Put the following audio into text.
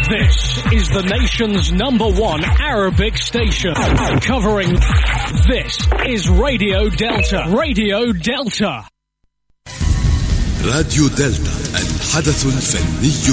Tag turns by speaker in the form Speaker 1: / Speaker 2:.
Speaker 1: This is the nation's #1 Arabic station. Covering this is Radio Delta. Radio Delta.
Speaker 2: راديو دلتا الحدث الفني